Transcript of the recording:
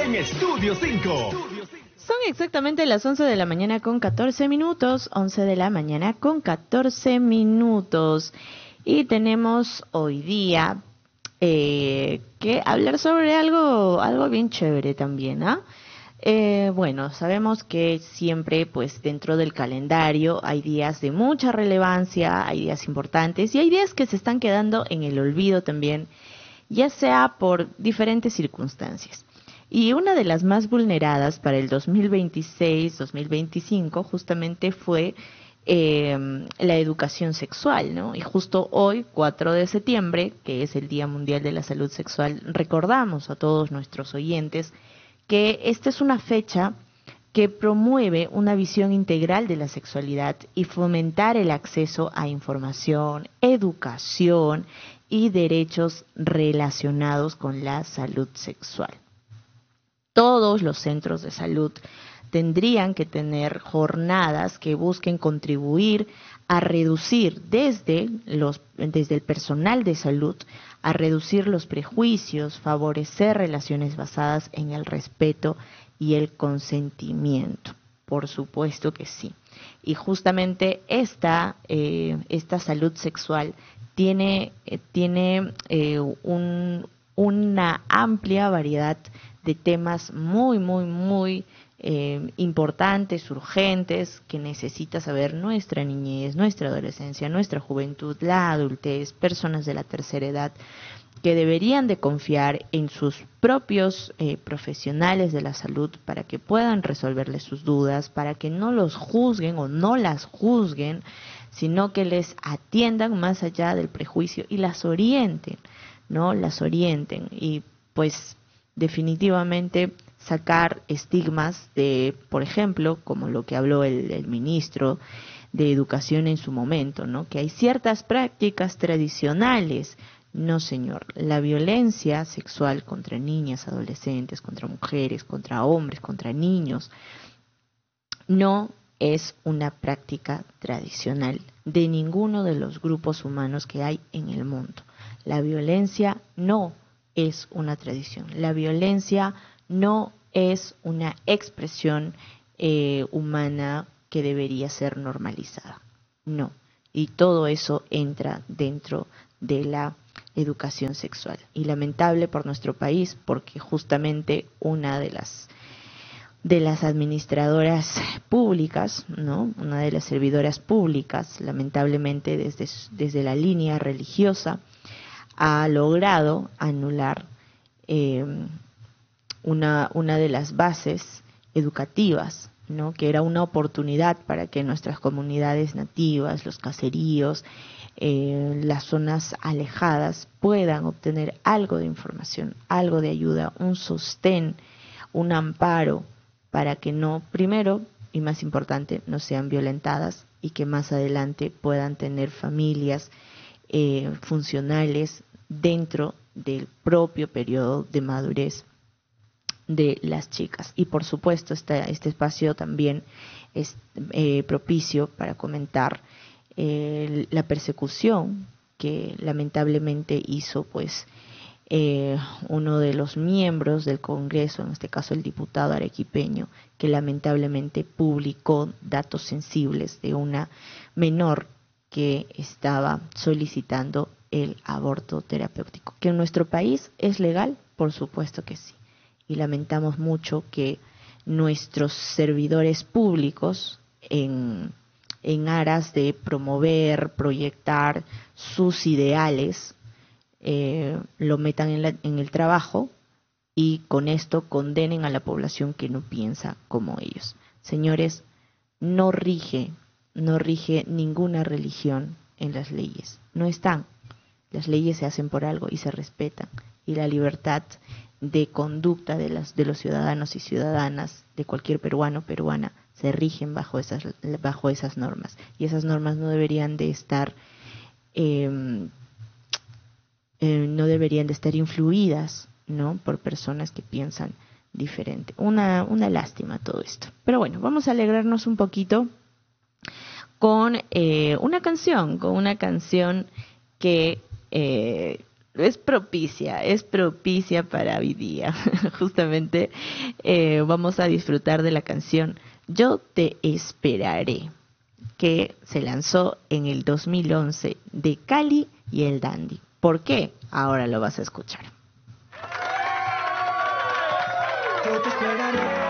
en Estudio 5. Son exactamente las 11 de la mañana con 14 minutos, 11 de la mañana con 14 minutos. Y tenemos hoy día que hablar sobre algo bien chévere también, ¿ah? Bueno, sabemos que siempre, pues, dentro del calendario hay días de mucha relevancia, hay días importantes y hay días que se están quedando en el olvido también, ya sea por diferentes circunstancias. Y una de las más vulneradas para el 2026-2025 justamente fue la educación sexual, ¿no? Y justo hoy, 4 de septiembre, que es el Día Mundial de la Salud Sexual, recordamos a todos nuestros oyentes que esta es una fecha que promueve una visión integral de la sexualidad y fomentar el acceso a información, educación y derechos relacionados con la salud sexual. Todos los centros de salud tendrían que tener jornadas que busquen contribuir a reducir desde el personal de salud, a reducir los prejuicios, favorecer relaciones basadas en el respeto y el consentimiento. Por supuesto que sí. Y justamente esta salud sexual tiene una amplia variedad de temas muy importantes, urgentes, que necesita saber nuestra niñez, nuestra adolescencia, nuestra juventud, la adultez, personas de la tercera edad, que deberían de confiar en sus propios profesionales de la salud para que puedan resolverles sus dudas, para que no los juzguen o no las juzguen, sino que les atiendan más allá del prejuicio y las orienten, ¿no? Las orienten y pues definitivamente sacar estigmas de, por ejemplo, como lo que habló el ministro de Educación en su momento, ¿no? Que hay ciertas prácticas tradicionales. No, señor, la violencia sexual contra niñas, adolescentes, contra mujeres, contra hombres, contra niños, no es una práctica tradicional de ninguno de los grupos humanos que hay en el mundo. La violencia no es una tradición. La violencia no es una expresión humana que debería ser normalizada. No. Y todo eso entra dentro de la educación sexual. Y lamentable por nuestro país, porque justamente una de las administradoras públicas, ¿no? Una de las servidoras públicas, lamentablemente desde la línea religiosa, ha logrado anular una de las bases educativas, ¿no? Que era una oportunidad para que nuestras comunidades nativas, los caseríos, las zonas alejadas puedan obtener algo de información, algo de ayuda, un sostén, un amparo, para que no, primero y más importante, no sean violentadas y que más adelante puedan tener familias funcionales dentro del propio periodo de madurez de las chicas. Y por supuesto este espacio también es propicio para comentar la persecución que lamentablemente hizo pues uno de los miembros del Congreso, en este caso el diputado arequipeño, que lamentablemente publicó datos sensibles de una menor que estaba solicitando el aborto terapéutico. ¿Que en nuestro país es legal? Por supuesto que sí. Y lamentamos mucho que nuestros servidores públicos, en aras de promover, proyectar sus ideales, lo metan en el trabajo y con esto condenen a la población que no piensa como ellos. Señores, no rige ninguna religión en las leyes. No están. Las leyes se hacen por algo y se respetan. Y la libertad de conducta de los ciudadanos y ciudadanas, de cualquier peruano o peruana, se rigen bajo esas normas. Y esas normas no deberían de estar influidas, ¿no? Por personas que piensan diferente. Una lástima todo esto. Pero bueno, vamos a alegrarnos un poquito con una canción que es propicia para hoy día. Justamente vamos a disfrutar de la canción Yo te esperaré, que se lanzó en el 2011 de Cali y el Dandy. ¿Por qué? Ahora lo vas a escuchar. Yo te esperaré.